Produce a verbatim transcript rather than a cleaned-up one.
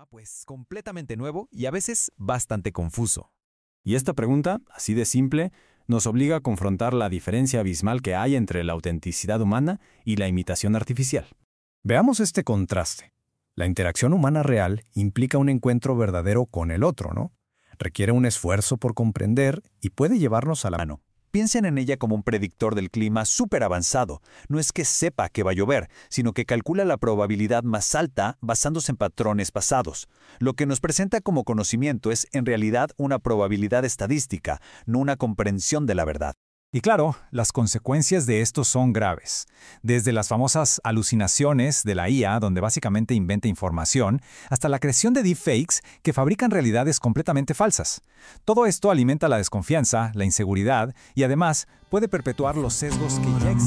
tema pues completamente nuevo y a veces bastante confuso. Y esta pregunta, así de simple, nos obliga a confrontar la diferencia abismal que hay entre la autenticidad humana y la imitación artificial. Veamos este contraste. La interacción humana real implica un encuentro verdadero con el otro, ¿no? Requiere un esfuerzo por comprender y puede llevarnos a la mano. Piensen en ella como un predictor del clima súper avanzado. No es que sepa que va a llover, sino que calcula la probabilidad más alta basándose en patrones pasados. Lo que nos presenta como conocimiento es en realidad una probabilidad estadística, no una comprensión de la verdad. Y claro, las consecuencias de esto son graves. Desde las famosas alucinaciones de la I A, donde básicamente inventa información, hasta la creación de deepfakes que fabrican realidades completamente falsas. Todo esto alimenta la desconfianza, la inseguridad y además puede perpetuar los sesgos que ya existen.